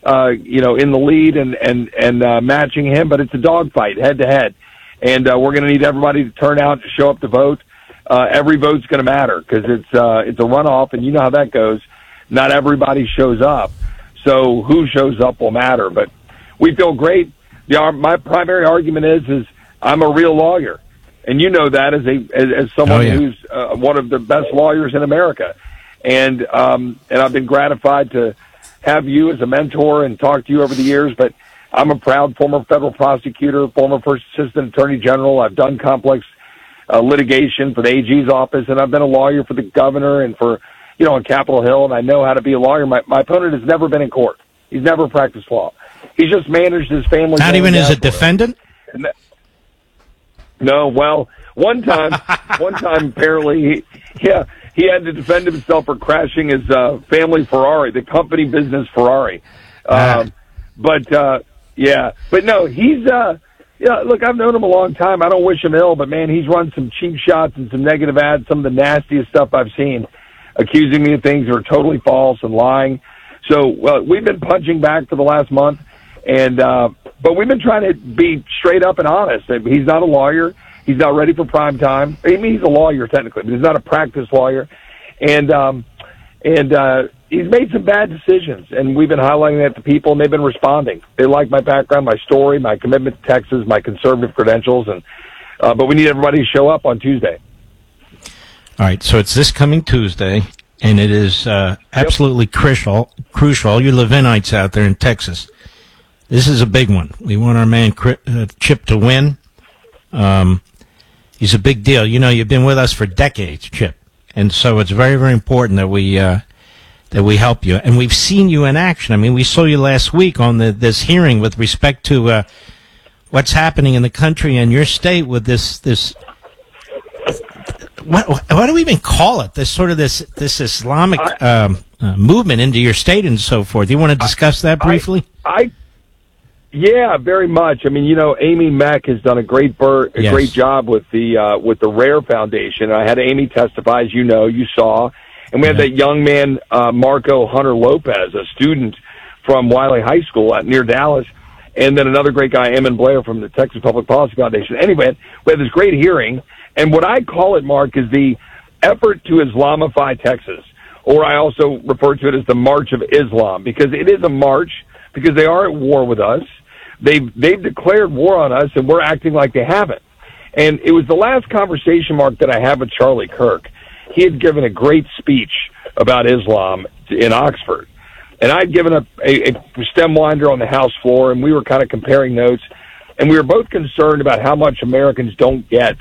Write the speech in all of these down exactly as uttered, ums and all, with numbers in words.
uh, you know, in the lead and and and uh, matching him, but it's a dogfight head to head, and uh, we're going to need everybody to turn out to show up to vote. Uh, every vote's going to matter because it's uh, it's a runoff, and you know how that goes. Not everybody shows up, so who shows up will matter. But we feel great. The, my primary argument is is I'm a real lawyer. And you know that as a as, as someone oh, yeah. who's uh, one of the best lawyers in America, and um, and I've been gratified to have you as a mentor and talk to you over the years. But I'm a proud former federal prosecutor, former first assistant attorney general. I've done complex uh, litigation for the A G's office, and I've been a lawyer for the governor and for you know on Capitol Hill. And I know how to be a lawyer. My my opponent has never been in court. He's never practiced law. He's just managed his family. Not even as a defendant. And that, No, well, one time, one time apparently, he, yeah, he had to defend himself for crashing his uh, family Ferrari, the company business Ferrari. Ah. Um, but uh, yeah, but no, he's uh, yeah. Look, I've known him a long time. I don't wish him ill, but man, he's run some cheap shots and some negative ads, some of the nastiest stuff I've seen, accusing me of things that are totally false and lying. So well, we've been punching back for the last month, and. Uh, But we've been trying to be straight up and honest. He's not a lawyer. He's not ready for prime time. I mean, he's a lawyer technically, but he's not a practice lawyer. And um, and uh, he's made some bad decisions, and we've been highlighting that to people, and they've been responding. They like my background, my story, my commitment to Texas, my conservative credentials, and uh, but we need everybody to show up on Tuesday. All right, so it's this coming Tuesday, and it is uh, absolutely yep. crucial. Crucial, you Levinites out there in Texas. This is a big one. We want our man uh, Chip to win. Um, he's a big deal. You know, you've been with us for decades, Chip, and so it's very, very important that we uh, that we help you. And we've seen you in action. I mean, we saw you last week on the, this hearing with respect to uh, what's happening in the country and your state with this this. What, what do we even call it? This sort of this this Islamic um, uh, movement into your state and so forth. You want to discuss that briefly? I. I Yeah, very much. I mean, you know, Amy Meck has done a great bur- a yes. great job with the uh, with the Rare Foundation. I had Amy testify, as you know, you saw, and we had yeah. that young man uh, Marco Hunter Lopez, a student from Wiley High School out near Dallas, and then another great guy, Eamon Blair from the Texas Public Policy Foundation. Anyway, we had this great hearing, and what I call it, Mark, is the effort to Islamify Texas, or I also refer to it as the March of Islam, because it is a march, because they are at war with us. They've, they've declared war on us, and we're acting like they haven't. And it was the last conversation, Mark, that I had with Charlie Kirk. He had given a great speech about Islam in Oxford. And I'd given a, a, a stem winder on the House floor, and we were kind of comparing notes. And we were both concerned about how much Americans don't get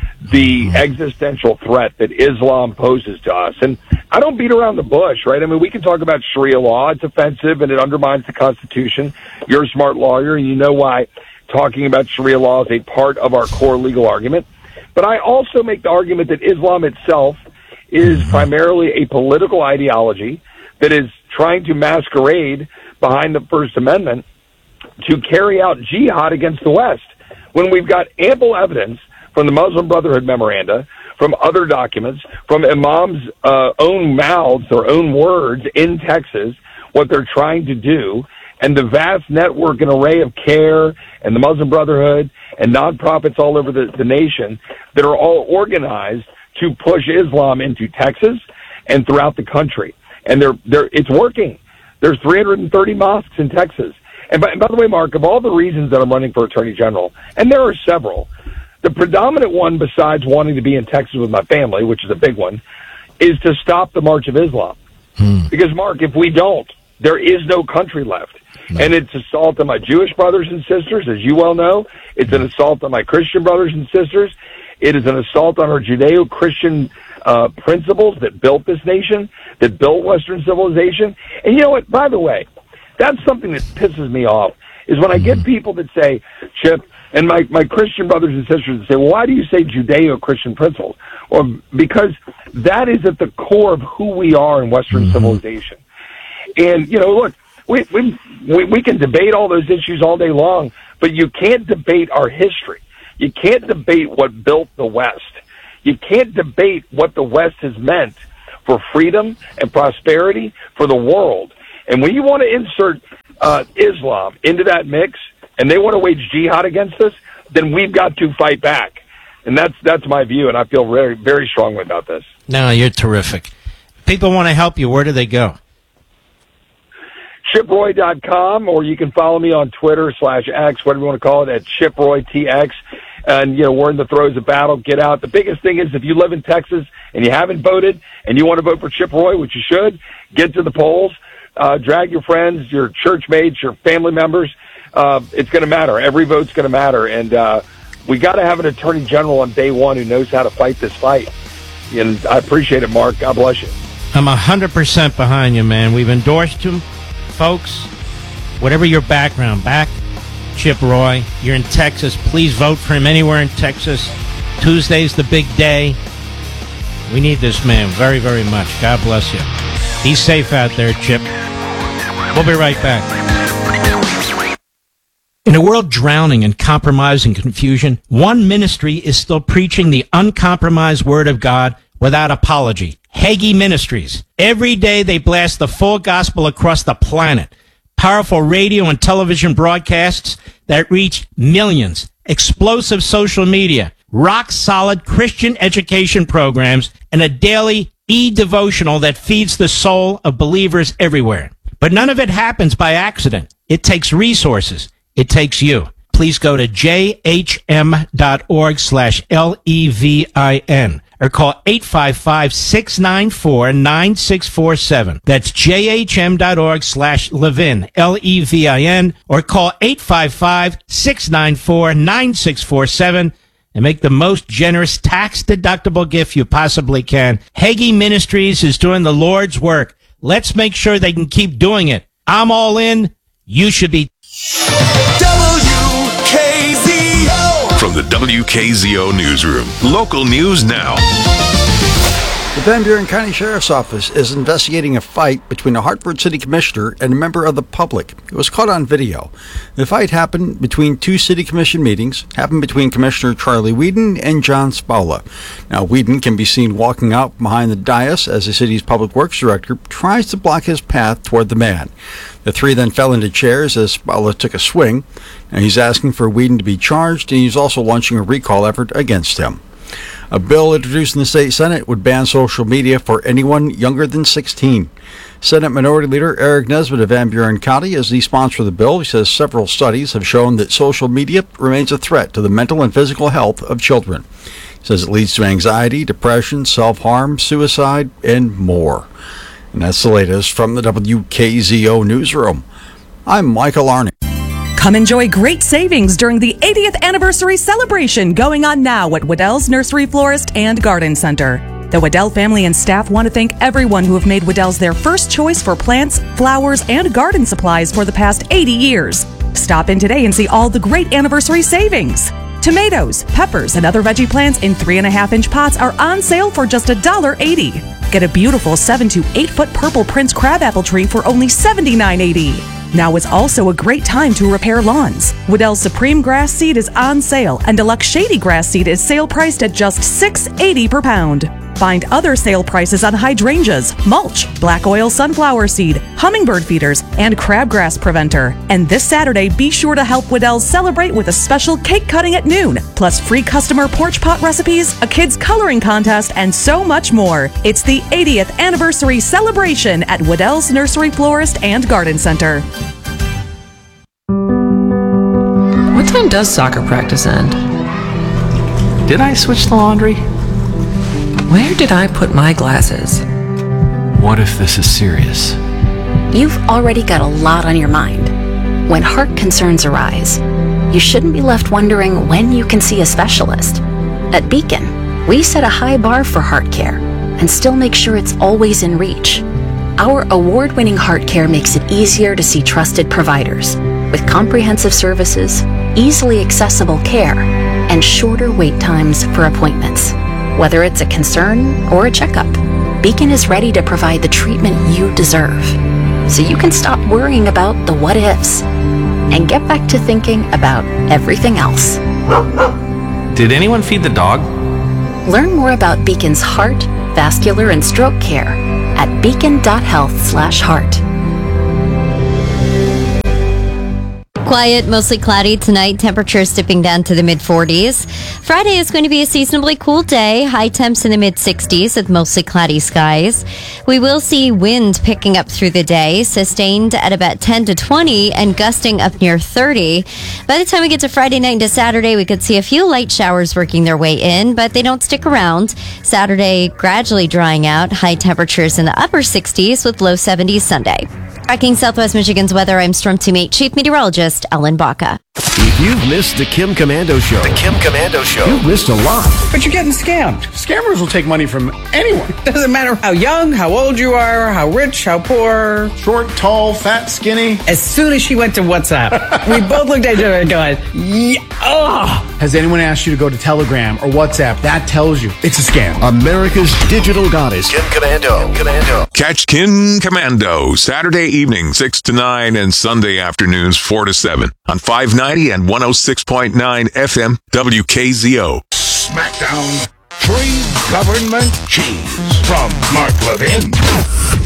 the existential threat that Islam poses to us. And I don't beat around the bush, right? I mean, we can talk about Sharia law. It's offensive, and it undermines the Constitution. You're a smart lawyer, and you know why talking about Sharia law is a part of our core legal argument. But I also make the argument that Islam itself is primarily a political ideology that is trying to masquerade behind the First Amendment to carry out jihad against the West, when we've got ample evidence from the Muslim Brotherhood memoranda, from other documents, from imams' uh, own mouths or own words in Texas, what they're trying to do, and the vast network and array of CARE and the Muslim Brotherhood and nonprofits all over the, the nation that are all organized to push Islam into Texas and throughout the country. And they're, they're, it's working. There's three hundred thirty mosques in Texas. And by, and by the way, Mark, of all the reasons that I'm running for Attorney General, and there are several, the predominant one, besides wanting to be in Texas with my family, which is a big one, is to stop the March of Islam. Hmm. Because, Mark, if we don't, there is no country left. No. And it's assault on my Jewish brothers and sisters, as you well know. It's an assault on my Christian brothers and sisters. It is an assault on our Judeo-Christian uh, principles that built this nation, that built Western civilization. And you know what? By the way, that's something that pisses me off, is when I get people that say, Chip, and my, my Christian brothers and sisters that say, well, why do you say Judeo-Christian principles? Or because that is at the core of who we are in Western mm-hmm. civilization. And, you know, look, we, we, we, we can debate all those issues all day long, but you can't debate our history. You can't debate what built the West. You can't debate what the West has meant for freedom and prosperity for the world. And when you want to insert uh, Islam into that mix, and they want to wage jihad against us, then we've got to fight back. And that's that's my view, and I feel very, very strongly about this. No, you're terrific. People want to help you. Where do they go? Shiproy dot com, or you can follow me on Twitter slash X, whatever you want to call it, at ShiproyTX. And, you know, we're in the throes of battle. Get out. The biggest thing is if you live in Texas and you haven't voted and you want to vote for Chip Roy, which you should, get to the polls. Uh, drag your friends, your church mates, your family members. Uh, it's going to matter. Every vote's going to matter. And uh, we got to have an attorney general on day one who knows how to fight this fight. And I appreciate it, Mark. God bless you. I'm one hundred percent behind you, man. We've endorsed him. Folks, whatever your background, back Chip Roy. You're in Texas. Please vote for him anywhere in Texas. Tuesday's the big day. We need this man very, very much. God bless you. Be safe out there, Chip. We'll be right back. In a world drowning in compromise and confusion, one ministry is still preaching the uncompromised word of God without apology. Hagee Ministries. Every day they blast the full gospel across the planet. Powerful radio and television broadcasts that reach millions. Explosive social media. Rock-solid Christian education programs. And a daily e-devotional that feeds the soul of believers everywhere. But none of it happens by accident. It takes resources. It takes you. Please go to jhm.org slash L-E-V-I-N or call eight five five, six nine four, nine six four seven. That's jhm.org slash Levin, L E V I N, or call eight five five, six nine four, nine six four seven and make the most generous tax-deductible gift you possibly can. Hagee Ministries is doing the Lord's work. Let's make sure they can keep doing it. I'm all in. You should be. W K Z O. From the W K Z O Newsroom. Local news now. The Van Buren County Sheriff's Office is investigating a fight between a Hartford City Commissioner and a member of the public. It was caught on video. The fight happened between two City Commission meetings, happened between Commissioner Charlie Whedon and John Spalla. Now, Whedon can be seen walking out behind the dais as the city's Public Works Director tries to block his path toward the man. The three then fell into chairs as Spalla took a swing. Now, he's asking for Whedon to be charged, and he's also launching a recall effort against him. A bill introduced in the state Senate would ban social media for anyone younger than sixteen. Senate Minority Leader Eric Nesbitt of Van Buren County is the sponsor of the bill. He says several studies have shown that social media remains a threat to the mental and physical health of children. He says it leads to anxiety, depression, self-harm, suicide, and more. And that's the latest from the W K Z O Newsroom. I'm Michael Arney. Come enjoy great savings during the eightieth anniversary celebration going on now at Waddell's Nursery Florist and Garden Center. The Waddell family and staff want to thank everyone who have made Waddell's their first choice for plants, flowers, and garden supplies for the past eighty years. Stop in today and see all the great anniversary savings. Tomatoes, peppers, and other veggie plants in three and a half inch pots are on sale for just one dollar eighty. Get a beautiful seven to eight foot purple Prince crabapple tree for only seventy-nine eighty. Now is also a great time to repair lawns. Waddell's Supreme Grass Seed is on sale, and Deluxe Shady Grass Seed is sale priced at just six eighty per pound. Find other sale prices on hydrangeas, mulch, black oil sunflower seed, hummingbird feeders, and crabgrass preventer. And this Saturday, be sure to help Waddell's celebrate with a special cake cutting at noon, plus free customer porch pot recipes, a kids coloring contest, and so much more. It's the eightieth anniversary celebration at Waddell's Nursery Florist and Garden Center. What time does soccer practice end? Did I switch the laundry? Where did I put my glasses? What if this is serious? You've already got a lot on your mind. When heart concerns arise, you shouldn't be left wondering when you can see a specialist. At Beacon, we set a high bar for heart care and still make sure it's always in reach. Our award-winning heart care makes it easier to see trusted providers with comprehensive services, easily accessible care, and shorter wait times for appointments. Whether it's a concern or a checkup, Beacon is ready to provide the treatment you deserve, so you can stop worrying about the what-ifs and get back to thinking about everything else. Did anyone feed the dog? Learn more about Beacon's heart, vascular, and stroke care at beacon dot health slash heart. quiet, mostly cloudy tonight. Temperatures dipping down to the mid forties. Friday is going to be a seasonably cool day. High temps in the mid sixties with mostly cloudy skies. We will see wind picking up through the day, sustained at about ten to twenty and gusting up near thirty. By the time we get to Friday night into Saturday, we could see a few light showers working their way in, but they don't stick around. Saturday gradually drying out. High temperatures in the upper sixties with low seventies Sunday. Tracking Southwest Michigan's weather, I'm Storm Teammate Chief Meteorologist Ellen Baca. If you've missed the Kim Komando Show, the Kim Komando Show, you've missed a lot. But you're getting scammed. Scammers will take money from anyone. Doesn't matter how young, how old you are, how rich, how poor, short, tall, fat, skinny. As soon as she went to WhatsApp, we both looked at each other and going, yeah, ugh. Has anyone asked you to go to Telegram or WhatsApp? That tells you it's a scam. America's digital goddess, Kim Komando. Kim Komando. Catch Kim Komando Saturday evening six to nine and Sunday afternoons four to seven on five ninety and one oh six point nine F M W K Z O. Smackdown. Free government cheese from Mark Levin.